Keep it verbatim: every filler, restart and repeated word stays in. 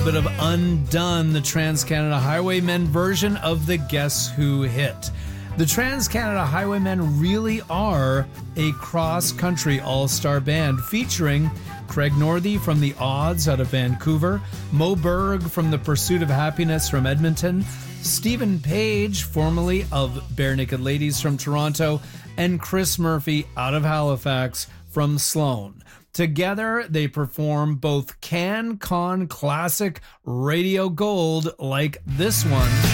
bit of Undone, the Trans-Canada Highwaymen version of the Guess Who hit. The Trans-Canada Highwaymen really are a cross-country all-star band featuring Craig Northey from The Odds out of Vancouver, Mo Berg from The Pursuit of Happiness from Edmonton, Stephen Page, formerly of Bare Naked Ladies from Toronto, and Chris Murphy out of Halifax from Sloan. Together, they perform both CanCon classic Radio Gold like this one.